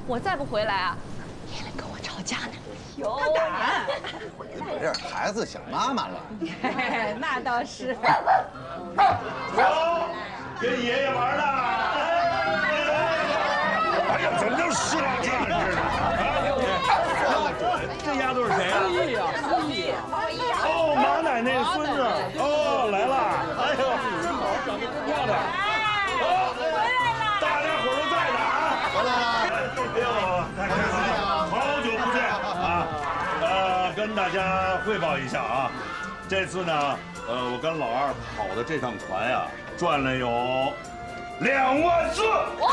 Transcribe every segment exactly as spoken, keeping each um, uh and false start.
我再不回来啊， 爷爷跟我吵架呢。 有他敢？ 我这孩子想妈妈了。 那倒是。 走，跟爷爷玩呢。哎呀，怎么就稀拉这样似的？这丫头是谁啊？思义啊，思义。哦，马奶奶的孙子。哦，来了。哎呦，长得真漂亮。哦，回来了。大家伙都在呢啊！ 回来了。 哎呦，太开心了，好久不见啊！呃，跟大家汇报一下啊，这次呢，呃，我跟老二跑的这趟船呀，赚了有两万四。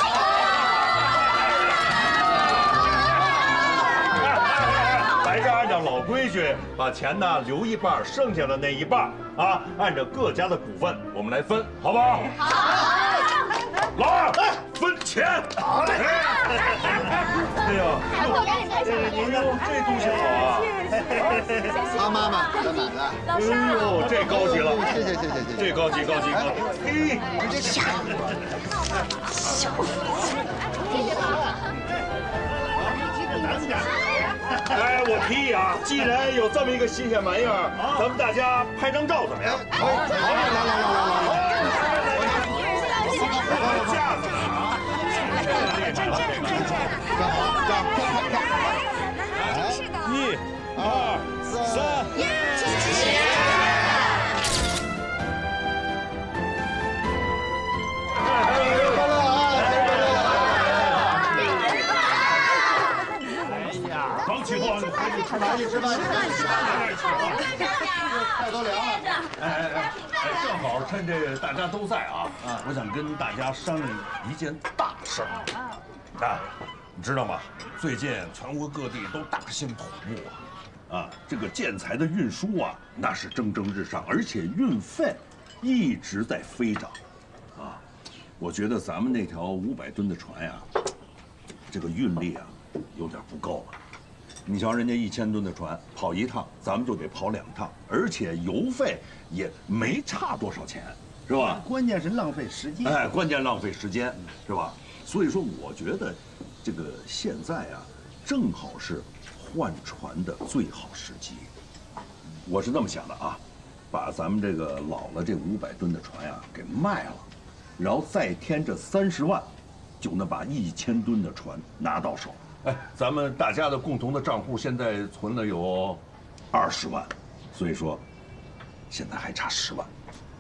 还是按照老规矩，把钱呢留一半，剩下的那一半啊，按照各家的股份我们来分，好不好？好。老二，分钱。好嘞。哎呦，您看这东西好啊！ 妈妈们和奶奶， 哎呦，这高级了！ 谢谢谢谢谢谢， 这高级高级高级！嘿， 这下。 哎，我提议啊，既然有这么一个新鲜玩意儿，咱们大家拍张照怎么样？ 好，来来来来来来。 架子啊！ 站站站站， 站好，站， 一、二、三，刚起货，回去吃饭去，吃饭去，吃饭去， 菜都凉了。 哎哎哎哎，正好趁这大家都在啊，我想跟大家商量一件大事儿。啊，你知道吗？最近全国各地都大兴土木啊，啊，这个建材的运输啊，那是蒸蒸日上，而且运费一直在飞涨，啊，我觉得咱们那条五百吨的船呀，这个运力啊，有点不够了。你瞧，人家一千吨的船跑一趟，咱们就得跑两趟，而且油费也没差多少钱，是吧？ 关键是浪费时间。 哎，关键浪费时间，是吧？所以说，我觉得这个现在啊，正好是换船的最好时机。我是这么想的啊，把咱们这个老了这五百吨的船呀给卖了，然后再添这三十万，就能把一千吨的船拿到手。哎，咱们大家的共同的账户现在存了有二十万，所以说现在还差十万。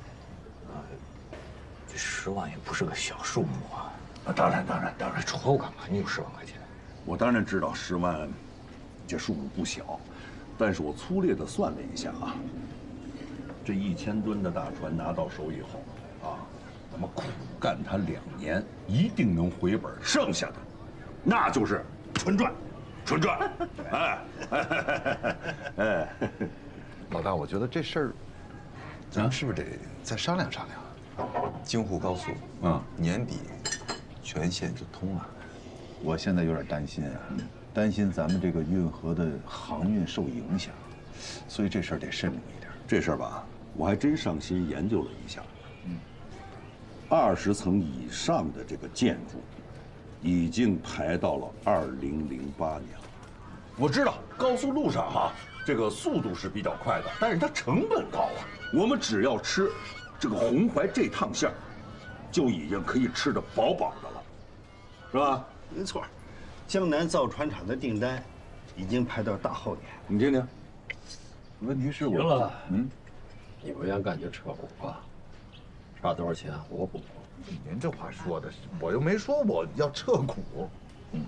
这十万也不是个小数目啊！ 啊，当然，当然，当然， 瞅我干嘛？你有十万块钱？ 我当然知道十万，这数目不小，但是我粗略的算了一下啊，这一千吨的大船拿到手以后，啊，咱们苦干它两年，一定能回本，剩下的，那就是纯赚，纯赚，哎，哎， 老大，我觉得这事儿，咱们是不是得再商量商量？ 京沪高速，嗯，年底全线就通了。 我现在有点担心啊，担心咱们这个运河的航运受影响，所以这事儿得慎重一点。 这事儿吧，我还真上心研究了一下。嗯，二十层以上的这个建筑，已经排到了二零零八年了。我知道高速路上哈，这个速度是比较快的，但是它成本高啊。我们只要吃这个红淮这趟线，就已经可以吃得饱饱的了，是吧？ 没错，江南造船厂的订单已经排到大后年。 你听听。 问题是我行了， 嗯， 你不愿干就撤股吧，差多少钱我补。 您这话说的，我又没说我要撤股。嗯。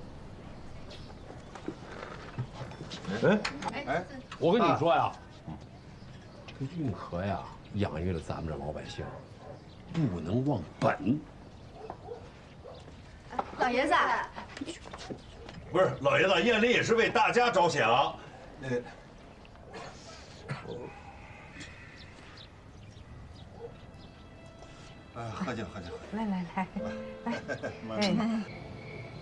哎哎，我跟你说呀，这个运河呀，养育了咱们这老百姓，不能忘本。 老爷子， 不是老爷子，燕林也是为大家着想。那个， 哎，喝酒喝酒。 来来来来，哎。